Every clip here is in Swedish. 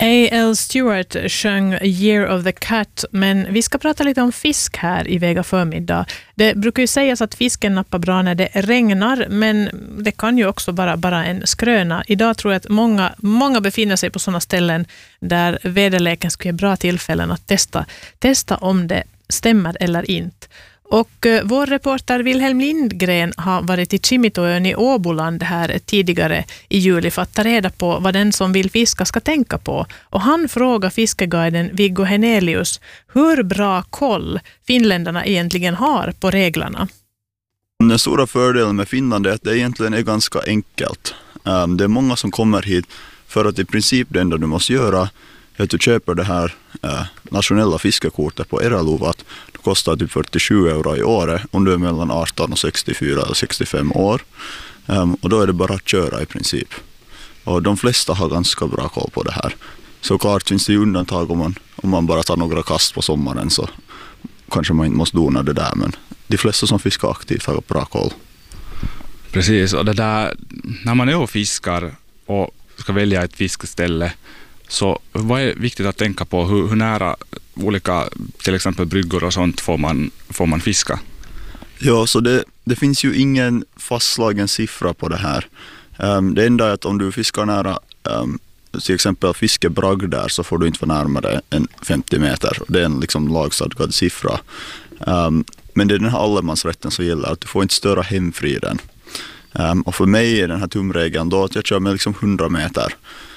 A.L. Stewart sjöng Year of the Cat, men vi ska prata lite om fisk här i Vega förmiddag. Det brukar ju sägas att fisken nappar bra när det regnar, men det kan ju också bara en skröna. Idag tror jag att många befinner sig på sådana ställen där väderleken skulle ge bra tillfällen att testa om det stämmer eller inte. Och vår reporter Wilhelm Lindgren har varit i Kimitoön i Åboland här tidigare i juli för att ta reda på vad den som vill fiska ska tänka på. Och han frågar fiskeguiden Viggo Henelius hur bra koll finländarna egentligen har på reglerna. Den stora fördelen med Finland är att det egentligen är ganska enkelt. Det är många som kommer hit för att i princip det enda du måste göra är att du köper det här nationella fiskekortet på Eralovat. Det kostar typ 47 euro i året om du är mellan 18 och 64 eller 65 år. Och då är det bara att köra i princip. Och de flesta har ganska bra koll på det här. Såklart finns det ju undantag om man bara tar några kast på sommaren så kanske man inte måste dona det där. Men de flesta som fiskar aktivt har bra koll. Precis, och det där, när man är och fiskar och ska välja ett fiskeställe, så vad är viktigt att tänka på? Hur nära olika, till exempel bryggor och sånt, får man fiska? Ja, så det finns ju ingen fastslagen siffra på det här. Det enda är att om du fiskar nära till exempel fiskebragd där så får du inte vara närmare än 50 meter. Det är en liksom lagstadgad siffra. Men det är den här allemansrätten som gäller, att du får inte störa hemfriden. Och för mig är den här tumregeln då att jag kör med liksom 100 meter.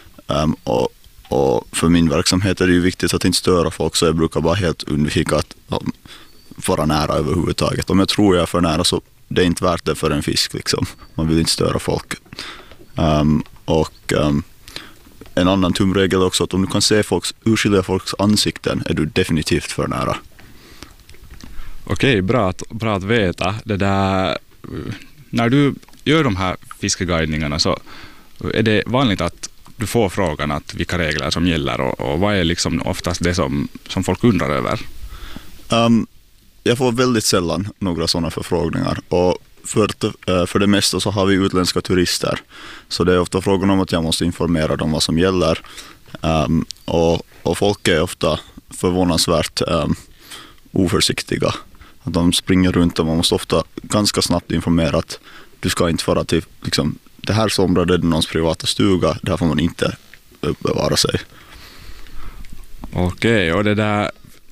Och för min verksamhet är det ju viktigt att inte störa folk, så jag brukar bara helt undvika att vara nära överhuvudtaget. Om jag tror jag är för nära så det är inte värt det för en fisk liksom. Man vill inte störa folk. En annan tumregel också att om du kan se urskilja folks ansikten är du definitivt för nära. Okej, bra att veta. Det där, när du gör de här fiskeguidningarna så är det vanligt att du får frågan att vilka regler som gäller och vad är liksom oftast det som folk undrar över? Jag får väldigt sällan några sådana förfrågningar, och för det mesta så har vi utländska turister. Så det är ofta frågan om att jag måste informera dem vad som gäller. Och folk är ofta förvånansvärt oförsiktiga. Att de springer runt och man måste ofta ganska snabbt informera att du ska inte fara till liksom, det här området är någons privata stuga, där får man inte bevara sig. Okej, och det där,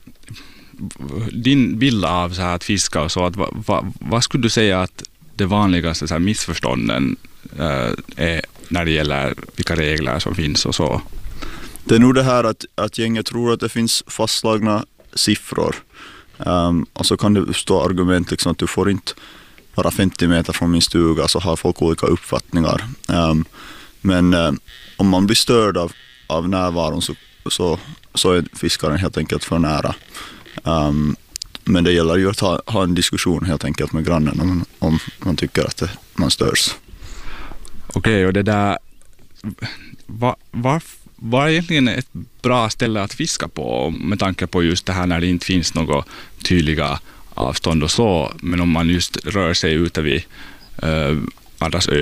din bild av så här att fiska och så, att vad skulle du säga att det vanligaste så här missförstånden är när det gäller vilka regler som finns och så? Det är nog det här att gänget tror att det finns fastslagna siffror. Och så kan det stå argument liksom att du får inte bara 50 meter från min stuga, så har folk olika uppfattningar. Men om man blir störd av närvaron så är fiskaren helt enkelt för nära. Men det gäller ju att ha en diskussion helt enkelt med grannen om man tycker att man störs. Okej, och det där, vad är egentligen ett bra ställe att fiska på med tanke på just det här när det inte finns några tydliga avstånd och så, men om man just rör sig ute vid andras